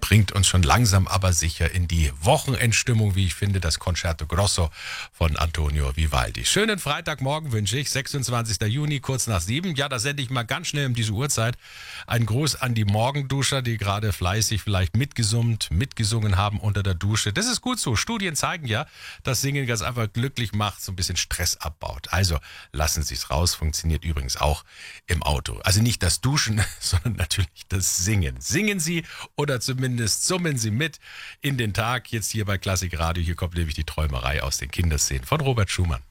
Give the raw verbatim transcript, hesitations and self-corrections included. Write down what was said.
bringt uns schon langsam aber sicher in die Wochenendstimmung, wie ich finde, das Concerto Grosso von Antonio Vivaldi. Schönen Freitagmorgen wünsche ich, sechsundzwanzigster Juni, kurz nach sieben. Ja, da sende ich mal ganz schnell um diese Uhrzeit einen Gruß an die Morgenduscher, die gerade fleißig vielleicht mitgesummt, mitgesungen haben unter der Dusche. Das ist gut so. Studien zeigen ja, dass Singen ganz einfach glücklich macht, so ein bisschen Stress abbaut. Also lassen Sie es raus, funktioniert übrigens auch im Auto. Also nicht das Duschen, sondern natürlich das Singen. Singen Sie oder zumindest summen Sie mit in den Tag. Jetzt hier bei Klassik Radio. Hier kommt nämlich die Träumerei aus den Kinderszenen von Robert Schumann.